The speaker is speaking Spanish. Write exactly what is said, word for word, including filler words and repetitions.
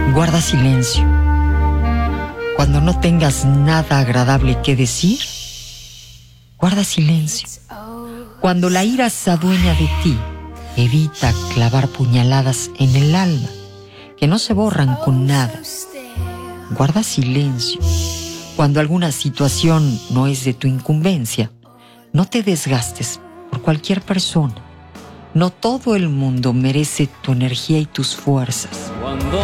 Guarda silencio. Cuando no tengas nada agradable que decir, guarda silencio. Cuando la ira se adueña de ti, evita clavar puñaladas en el alma, que no se borran con nada. Guarda silencio. Cuando alguna situación no es de tu incumbencia, no te desgastes por cualquier persona. No todo el mundo merece tu energía y tus fuerzas.